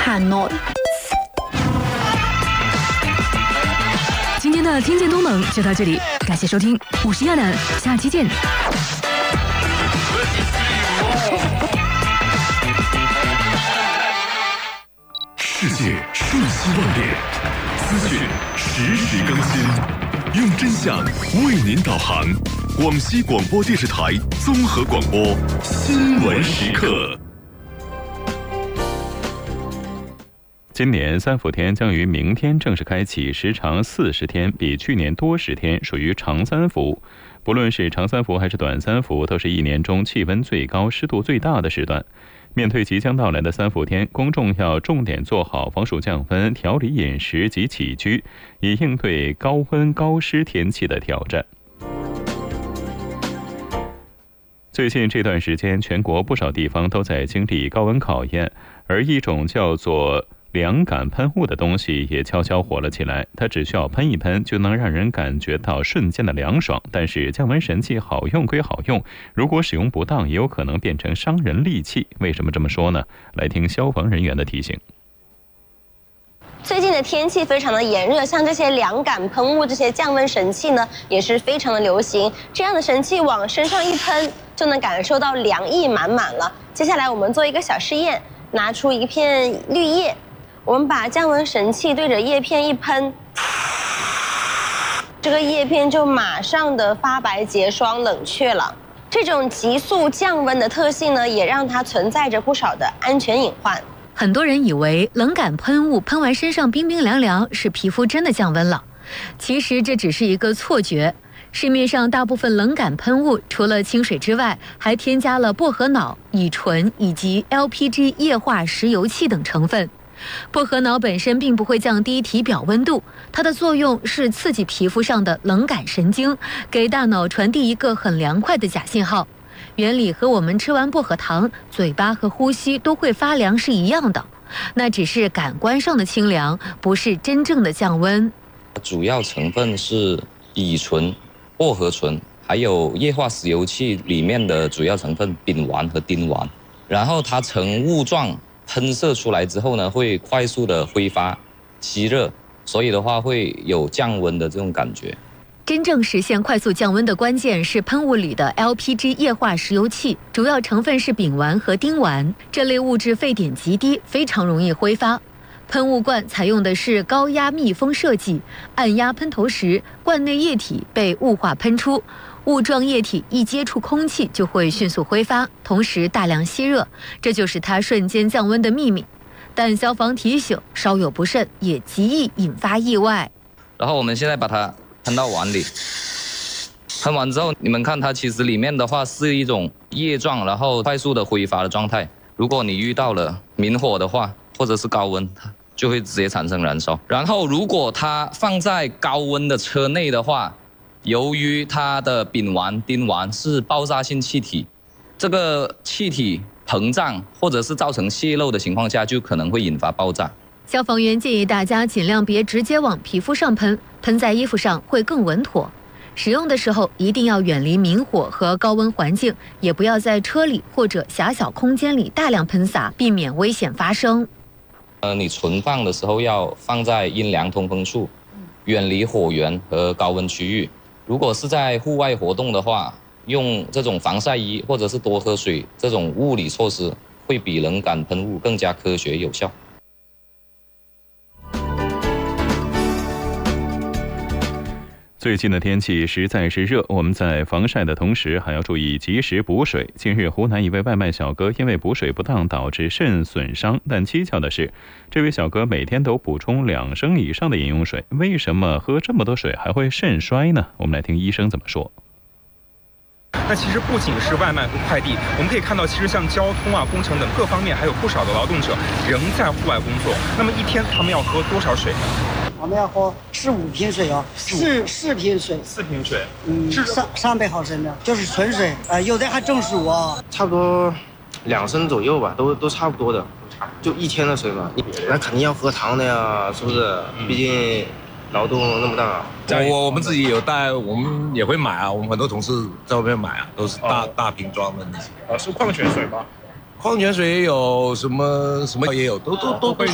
hà Nội。 今天的听见东盟就到这里，感谢收听，我是亚楠，下期见。 世界瞬息万变，资讯实时更新，用真相为您导航。广西广播电视台综合广播新闻时刻。 今年三伏天将于明天正式开启，时长40天，比去年多10天，属于长三伏。不论是长三伏还是短三伏，都是一年中气温最高、湿度最大的时段。面对即将到来的三伏天，公众要重点做好防暑降温、调理饮食及起居，以应对高温高湿天气的挑战。最近这段时间，全国不少地方都在经历高温考验，而一种叫做凉感喷雾的东西也悄悄火了起来。它只需要喷一喷，就能让人感觉到瞬间的凉爽。但是降温神器好用归好用，如果使用不当，也有可能变成伤人利器。为什么这么说呢？来听消防人员的提醒。 最近的天气非常的炎热，像这些凉感喷雾、这些降温神器呢，也是非常的流行。这样的神器往身上一喷，就能感受到凉意满满了。接下来我们做一个小试验，拿出一片绿叶。我们把降温神器对着叶片一喷，这个叶片就马上的发白结霜冷却了。这种急速降温的特性呢，也让它存在着不少的安全隐患。 很多人以为冷感喷雾喷完身上冰冰凉凉，是皮肤真的降温了。其实这只是一个错觉。市面上大部分冷感喷雾除了清水之外，还添加了薄荷脑、乙醇以及 LPG 液化石油气等成分。薄荷脑本身并不会降低体表温度，它的作用是刺激皮肤上的冷感神经，给大脑传递一个很凉快的假信号。原理和我们吃完薄荷糖，嘴巴和呼吸都会发凉是一样的，那只是感官上的清凉，不是真正的降温。 主要成分是乙醇、薄荷醇，还有液化石油气里面的主要成分丙烷和丁烷，然后它呈雾状喷射出来之后呢，会快速的挥发吸热，所以的话会有降温的这种感觉。 真正实现快速降温的关键是喷雾里的 LPG 液化石油气，主要成分是丙烷和丁烷，这类物质沸点极低，非常容易挥发。喷雾罐采用的是高压密封设计，按压喷头时，罐内液体被雾化喷出，雾状液体一接触空气就会迅速挥发，同时大量吸热，这就是它瞬间降温的秘密。但消防提醒，稍有不慎也极易引发意外。 然后我们现在把它喷到碗里，喷完之后，你们看它其实里面的话是一种液状，然后快速的挥发的状态。如果你遇到了明火的话，或者是高温，它就会直接产生燃烧。然后如果它放在高温的车内的话，由于它的丙烷、丁烷是爆炸性气体，这个气体膨胀或者是造成泄漏的情况下，就可能会引发爆炸。 消防员建议大家尽量别直接往皮肤上喷，喷在衣服上会更稳妥。使用的时候一定要远离明火和高温环境，也不要在车里或者狭小空间里大量喷洒，避免危险发生。 你存放的时候要放在阴凉通风处，远离火源和高温区域。如果是在户外活动的话，用这种防晒衣或者是多喝水这种物理措施，会比冷感喷雾更加科学有效。 最近的天气实在是热，我们在防晒的同时还要注意及时补水。近日，湖南一位外卖小哥因为补水不当导致肾损伤，但蹊跷的是，这位小哥每天都补充2升以上的饮用水，为什么喝这么多水还会肾衰呢？我们来听医生怎么说。 那其实不仅是外卖和快递，我们可以看到，其实像交通啊、工程等各方面，还有不少的劳动者仍在户外工作。那么一天他们要喝多少水呢？ 我们要喝15瓶水哦，4瓶水 ，4瓶水， 是300毫升的，就是纯水，有的还中暑啊， 差不多2升左右吧，都差不多的，就一天的水嘛，那肯定要喝汤的呀，是不是？毕竟劳动那么大。 我们自己有带，我们也会买啊，我们很多同事在外面买啊，都是大瓶装的那些。 是矿泉水吧？ 矿泉水也有，什么也有，都会